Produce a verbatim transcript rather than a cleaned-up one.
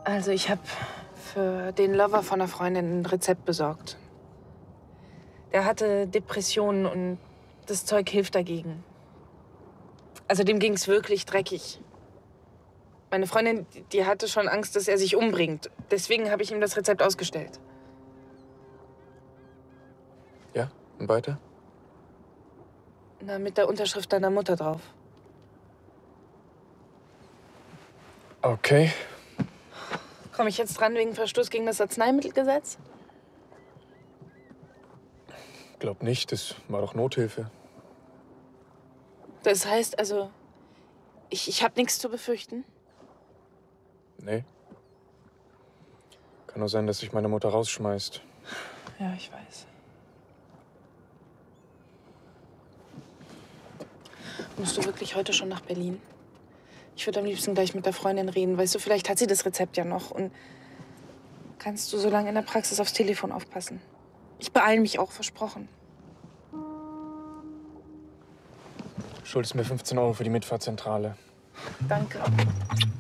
Also ich habe für den Lover von einer Freundin ein Rezept besorgt. Der hatte Depressionen und das Zeug hilft dagegen. Also dem ging's wirklich dreckig. Meine Freundin, die hatte schon Angst, dass er sich umbringt. Deswegen habe ich ihm das Rezept ausgestellt. Ja, und weiter? Na, mit der Unterschrift deiner Mutter drauf. Okay. Komme ich jetzt dran wegen Verstoß gegen das Arzneimittelgesetz? Glaub nicht, das war doch Nothilfe. Das heißt also, ich, ich habe nichts zu befürchten? Nee. Kann nur sein, dass sich meine Mutter rausschmeißt. Ja, ich weiß. Musst du wirklich heute schon nach Berlin? Ich würde am liebsten gleich mit der Freundin reden. Weißt du, vielleicht hat sie das Rezept ja noch. Und kannst du so lange in der Praxis aufs Telefon aufpassen? Ich beeile mich auch, versprochen. Schuldest mir fünfzehn Euro für die Mitfahrzentrale. Danke.